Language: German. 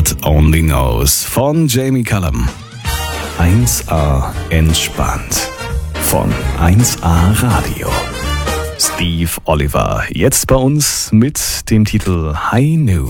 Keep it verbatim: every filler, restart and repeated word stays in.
God Only Knows von Jamie Cullum. eins A entspannt von eins A Radio. Steve Oliver, jetzt bei uns mit dem Titel High Noon.